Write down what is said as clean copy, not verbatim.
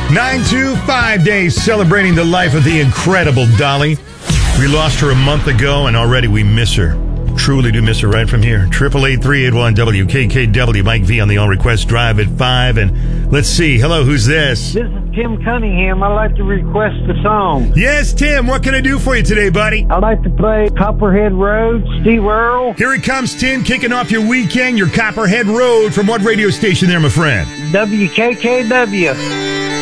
925 days celebrating the life of the incredible Dolly. We lost her a month ago, and already we miss her. Truly do miss her right from here. 888-381-WKKW. Mike V on the on-request drive at 5. And let's see. Hello, who's this? This is Tim Cunningham. I'd like to request a song. Yes, Tim. What can I do for you today, buddy? I'd like to play Copperhead Road, Steve Earle. Here it comes, Tim, kicking off your weekend, your Copperhead Road. From what radio station there, my friend? WKKW.